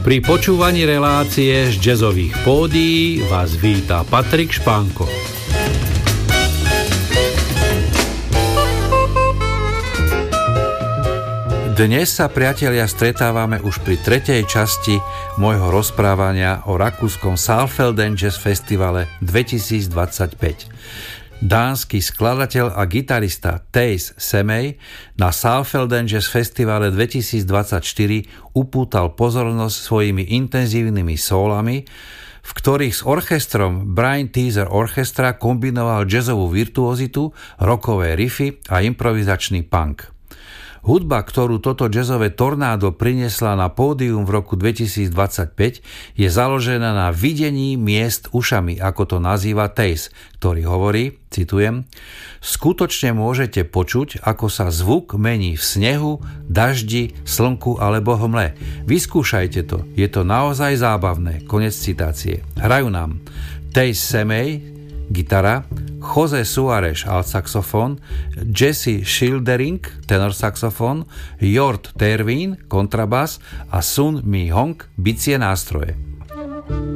Pri počúvaní relácie z jazzových pódií vás víta Patrik Špánko. Dnes sa, priatelia, stretávame už pri tretej časti môjho rozprávania o rakúskom Saalfelden Jazz Festivale 2025. Dánsky skladateľ a gitarista Theis Semej na Saalfelden Jazz Festivale 2024 upútal pozornosť svojimi intenzívnymi sólami, v ktorých s orchestrom Brian Teaser Orchestra kombinoval jazzovú virtuozitu, rockové riffy a improvizačný punk. Hudba, ktorú toto jazzové tornádo priniesla na pódium v roku 2025, je založená na videní miest ušami, ako to nazýva Theis, ktorý hovorí, citujem, skutočne môžete počuť, ako sa zvuk mení v snehu, daždi, slnku alebo hmle. Vyskúšajte to, je to naozaj zábavné. Konec citácie. Hrajú nám Theis Semej, gitara, Jose Suárez altsaxofón, Jesse Schildering tenor saxofón, Jort Tervín kontrabas a Sun Mi Hong bicie nástroje.